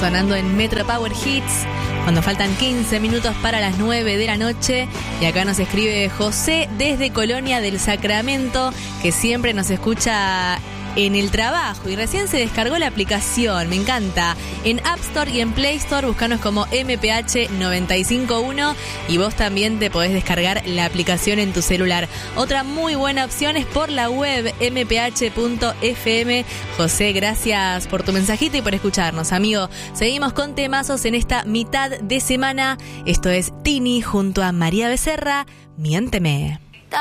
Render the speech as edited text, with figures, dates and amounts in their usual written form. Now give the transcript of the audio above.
sonando en Metro Power Hits, cuando faltan 15 minutos para las 9 de la noche. Y acá nos escribe José desde Colonia del Sacramento, que siempre nos escucha en el trabajo y recién se descargó la aplicación. Me encanta. En App Store y en Play Store buscanos como MPH 951 y vos también te podés descargar la aplicación en tu celular. Otra muy buena opción es por la web mph.fm. José, gracias por tu mensajito y por escucharnos, amigo. Seguimos con temazos en esta mitad de semana. Esto es Tini junto a María Becerra, Miénteme.